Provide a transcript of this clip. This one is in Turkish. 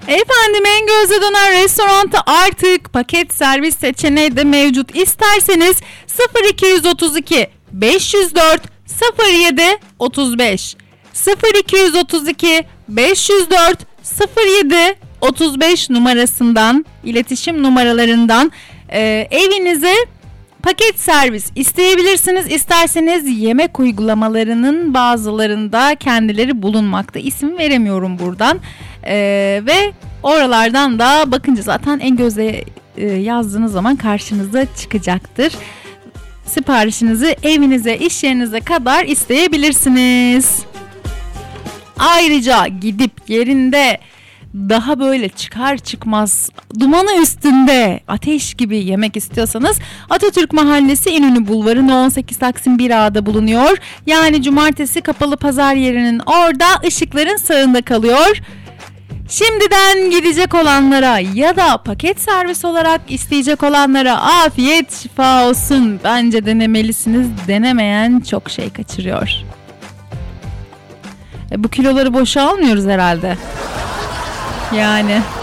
Efendim, en gözde dönen restoranda artık paket servis seçeneği de mevcut. İsterseniz 0232 504 07 35 0232 504 07 35 numarasından, iletişim numaralarından evinize paket servis isteyebilirsiniz. İsterseniz yemek uygulamalarının bazılarında kendileri bulunmakta. İsim veremiyorum buradan. Ve oralardan da bakınca zaten en göze yazdığınız zaman karşınıza çıkacaktır. Siparişinizi evinize, iş yerinize kadar isteyebilirsiniz. Ayrıca gidip yerinde daha böyle çıkar çıkmaz dumanı üstünde ateş gibi yemek istiyorsanız Atatürk Mahallesi İnönü Bulvarı No 18 Taksim 1A'da bulunuyor. Yani cumartesi kapalı pazar yerinin orada, ışıkların sağında kalıyor. Şimdiden gidecek olanlara ya da paket servis olarak isteyecek olanlara afiyet şifa olsun. Bence denemelisiniz. Denemeyen çok şey kaçırıyor. Bu kiloları boşa almıyoruz herhalde. Yani